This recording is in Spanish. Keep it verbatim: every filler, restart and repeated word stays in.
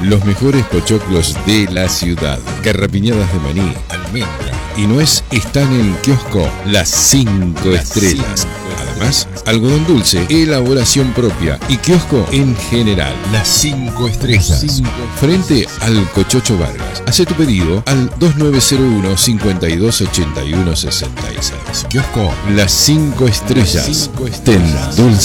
Los mejores pochoclos de la ciudad. Garrapiñadas de maní, almendra y nuez están en Kiosco Las Cinco Estrellas. Además, algodón dulce, elaboración propia y kiosco en general. Las Cinco Estrellas. Frente al Cochocho Vargas. Hacé tu pedido al dos nueve cero uno, cinco dos ocho uno seis seis. Kiosco Las Cinco Estrellas. Ten dulce.